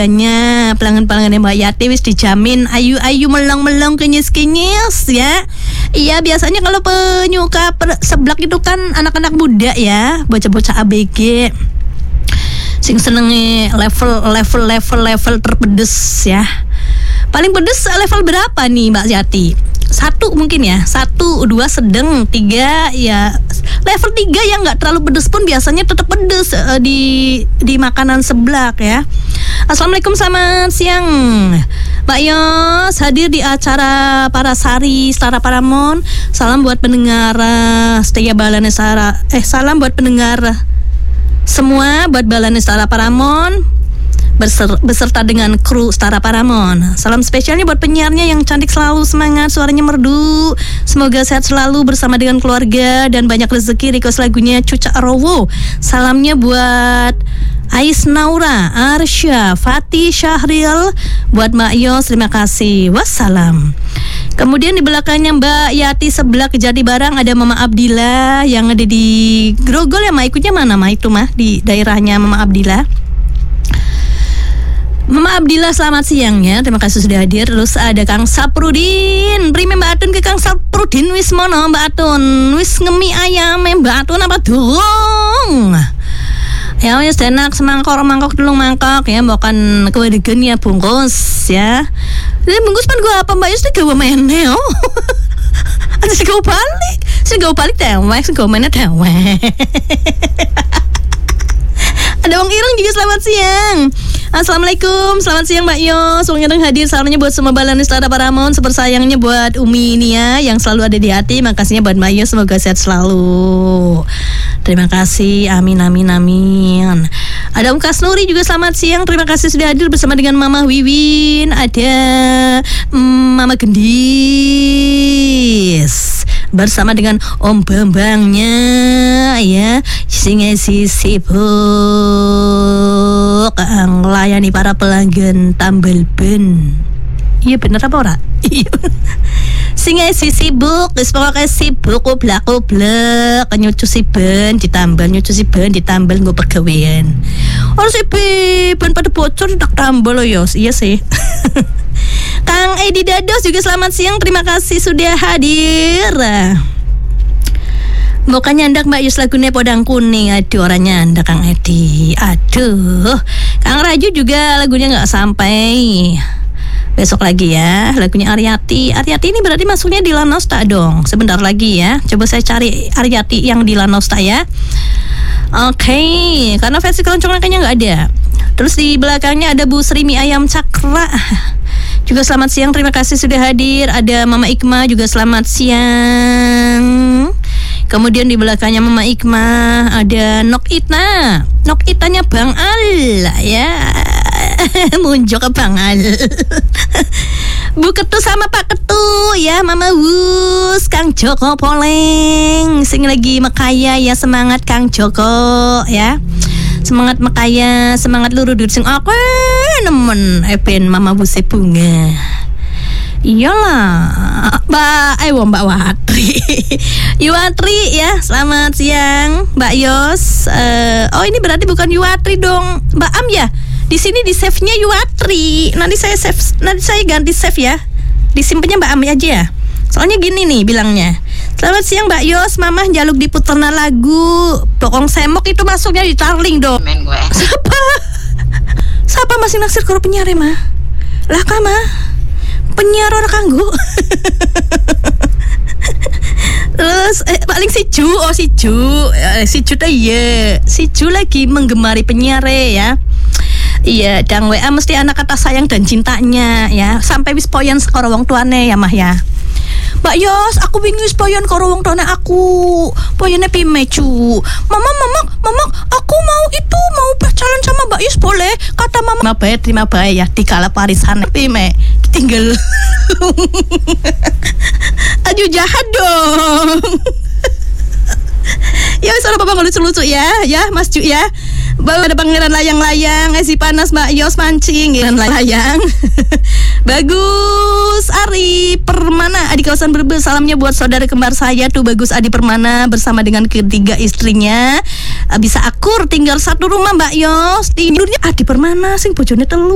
Hanya pelanggan-pelanggan Mbak Yati wis dijamin ayu-ayu melong-melong kenyis-kenyis ya. Iya, biasanya kalau penyuka seblak itu kan anak-anak muda ya, bocah-bocah ABG. Sing senenge level terpedes ya. Paling pedes level berapa nih Mbak Yati? 1 mungkin ya, 1, 2 sedang, 3 ya. Level 3 yang nggak terlalu pedes pun biasanya tetap pedes di makanan seblak ya. Assalamualaikum, selamat siang Mbak Yos, hadir di acara Parasari Setara Paramon. Salam buat pendengar setia Balanestara. Salam buat pendengar semua, buat Balanestara Paramon beserta dengan kru Setara Paramon. Salam spesialnya buat penyiarnya yang cantik, selalu semangat, suaranya merdu. Semoga sehat selalu bersama dengan keluarga dan banyak rezeki. Request lagunya Cuca Rowo. Salamnya buat Ais Naura, Arsya, Fatih, Syahril, buat Mbak Yos, terima kasih. Wassalam. Kemudian di belakangnya Mbak Yati sebelah Kejati Barang ada Mama Abdillah yang ada di Grogol ya, ikutnya mana itu di daerahnya Mama Abdillah. Mama Abdillah, selamat siang ya. Terima kasih sudah hadir. Terus ada Kang Saprudin. Prime Mbak Atun ke Kang Saprudin wis mono Mbak Atun. Wis ngemi ayam Mbak Atun apa durung? Ya wis enak semangkok telung mangkok ya, bukan kewedegan ya bungkus ya. Ini bungkus pan gua apa Mbak Yus gawe meneh. Ada sing gawe balik dewek, sing gawe meneh dewek. Ada Wong Ireng juga, selamat siang. Assalamualaikum, selamat siang Mbak Yos. Wong Ireng hadir, salamnya buat semua Balanestara Paramon. Super sayangnya buat Umi Nia yang selalu ada di hati. Makasihnya buat Mbak Yos, semoga sehat selalu. Terima kasih, amin. Ada Kas Nuri juga, selamat siang. Terima kasih sudah hadir bersama dengan Mama Wiwin. Ada Mama Gendis bersama dengan Om Bambangnya ya, singa sibuk layani para pelanggan tambal ban. Iya bener apa ora? Iya. Singa sibuk, wis pokoke sibuk koblak nyucusi ban ditambal nggo pegawean. Ora sih ban pada bocor tak tambal loh Yos. Iya sih. Kang Edi Dados juga selamat siang, terima kasih sudah hadir. Bukan nyandak Mbak Yus lagunya Podang Kuning. Aduh, orang nyandak Kang Edi. Aduh, Kang Raju juga lagunya gak sampai. Besok lagi ya, lagunya Aryati. Aryati ini berarti masuknya di Lanosta dong. Sebentar lagi ya, coba saya cari Aryati yang di Lanosta ya. Oke, karena versi keroncongnya kayaknya gak ada. Terus di belakangnya ada Bu Sri Mie Ayam Cakra juga, selamat siang, terima kasih sudah hadir. Ada Mama Ikma juga, selamat siang. Kemudian di belakangnya Mama Ikma ada Nok Itanya Bang Al ya. Munjuk ke Bang Al. Bu Ketu sama Pak Ketu ya, Mama Wus, Kang Joko Poleng sing lagi mekaya ya, semangat Kang Joko ya. Semangat makaya, semangat luruh sing aku nemen epen Mama Buse Bunga. Iyalah Mbak Watri. Yuwatri ya, selamat siang Mbak Yos. Oh ini berarti bukan Yuwatri dong, Mbak Am ya. Di sini di save-nya Yuwatri. Nanti saya ganti save ya. Disimpannya Mbak Am aja ya. Soalnya gini nih bilangnya. Selamat siang Mbak Yos, Mamah jaluk diputerna lagu Bokong Semok itu masuknya di Tarling dong. Siapa masih naksir karo penyiar mah? Lah kama penyiar orang kanggo. Terus paling si Ju teh iya. Si Ju lagi menggemari penyiar ya. Iya, dang WA mesti anak kata sayang dan cintanya ya. Sampai wis poyan karo wong tuane ya Mah ya. Mbak Yos, aku wingi wis poyan karo wong tuane aku. Poyane pime cu. Mama, aku mau pacaran sama Mbak Yos boleh? Kata Mama. Terima baik ya, dikala parisan pime tinggal. Aduh jahat dong. Ya wis ora apa-apa lucu-lucu ya Mas Ju ya. Bawa ada pangeran layang-layang, si panas Mbak Yos mancing layang. Bagus Ari Permana di kawasan Brebes, salamnya buat saudara kembar saya tuh Bagus Adi Permana bersama dengan ketiga istrinya. Bisa akur tinggal satu rumah Mbak Yos. Tidurnya Adi Permana sing bojone telu.